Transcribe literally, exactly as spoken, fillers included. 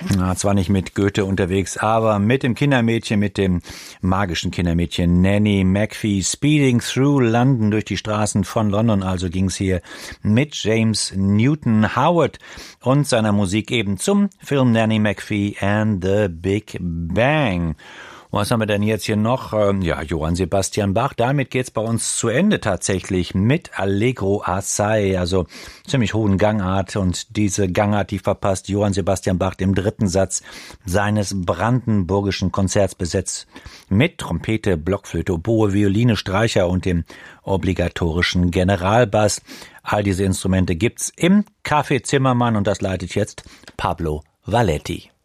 Na, zwar nicht mit Goethe unterwegs, aber mit dem Kindermädchen, mit dem magischen Kindermädchen Nanny McPhee. Speeding through London, durch die Straßen von London also ging's hier mit James Newton Howard und seiner Musik eben zum Film Nanny McPhee and the Big Bang. Was haben wir denn jetzt hier noch? Ja, Johann Sebastian Bach. Damit geht's bei uns zu Ende tatsächlich mit Allegro assai, also ziemlich hohen Gangart. Und diese Gangart, die verpasst Johann Sebastian Bach im dritten Satz seines brandenburgischen Konzerts, besetzt mit Trompete, Blockflöte, Oboe, Violine, Streicher und dem obligatorischen Generalbass. All diese Instrumente gibt's im Café Zimmermann und das leitet jetzt Pablo Valletti.